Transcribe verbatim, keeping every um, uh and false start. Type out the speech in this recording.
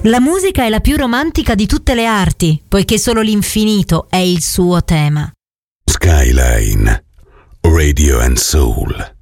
La musica è la più romantica di tutte le arti, poiché solo l'infinito è il suo tema. Skyline Radio and Soul.